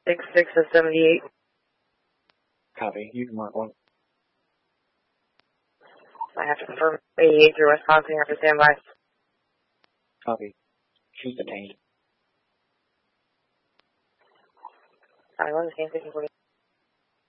66 and 78. Copy. You can mark one. I have to confirm 88 through Wisconsin. You have to stand by. Copy. She's detained. I understand.